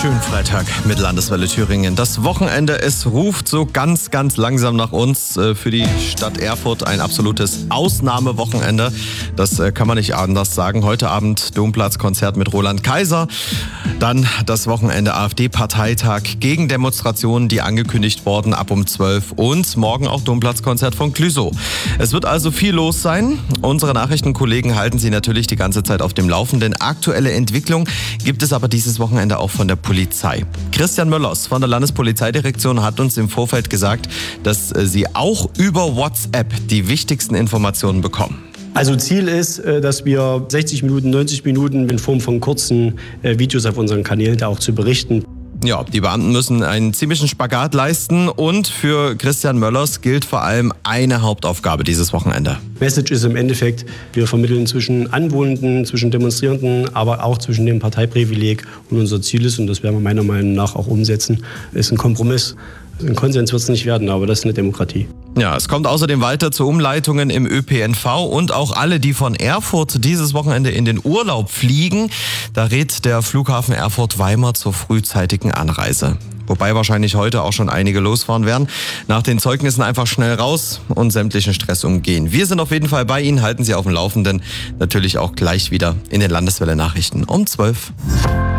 Schönen Freitag mit Landeswelle Thüringen. Das Wochenende, es ruft so ganz langsam nach uns. Für die Stadt Erfurt ein absolutes Ausnahmewochenende. Das kann man nicht anders sagen. Heute Abend Domplatzkonzert mit Roland Kaiser. Dann das Wochenende AfD-Parteitag, Gegendemonstrationen, die angekündigt wurden ab um 12. Und morgen auch Domplatzkonzert von Clouseau. Es wird also viel los sein. Unsere Nachrichtenkollegen halten Sie natürlich die ganze Zeit auf dem Laufenden. Aktuelle Entwicklung gibt es aber dieses Wochenende auch von der Polizei. Christian Möllers von der Landespolizeidirektion hat uns im Vorfeld gesagt, dass sie auch über WhatsApp die wichtigsten Informationen bekommen. Also Ziel ist, dass wir 60 Minuten, 90 Minuten in Form von kurzen Videos auf unseren Kanälen da auch zu berichten. Ja, die Beamten müssen einen ziemlichen Spagat leisten und für Christian Möllers gilt vor allem eine Hauptaufgabe dieses Wochenende. Message ist im Endeffekt, wir vermitteln zwischen Anwohnenden, zwischen Demonstrierenden, aber auch zwischen dem Parteiprivileg. Und unser Ziel ist, und das werden wir meiner Meinung nach auch umsetzen, ist ein Kompromiss. Ein Konsens wird es nicht werden, aber das ist eine Demokratie. Ja, es kommt außerdem weiter zu Umleitungen im ÖPNV und auch alle, die von Erfurt dieses Wochenende in den Urlaub fliegen. Da rät der Flughafen Erfurt-Weimar zur frühzeitigen Anreise. Wobei wahrscheinlich heute auch schon einige losfahren werden. Nach den Zeugnissen einfach schnell raus und sämtlichen Stress umgehen. Wir sind auf jeden Fall bei Ihnen, halten Sie auf dem Laufenden. Natürlich auch gleich wieder in den Landeswelle Nachrichten um 12.